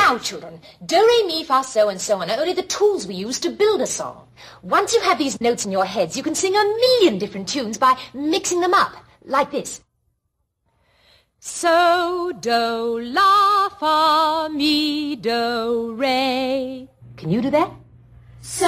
Now, children, do, re, mi, fa, so, and so on are only the tools we use to build a song. Once you have these notes in your heads, you can sing 1,000,000 different tunes by mixing them up, like this. So, do, la, fa, mi, do, re. Can you do that?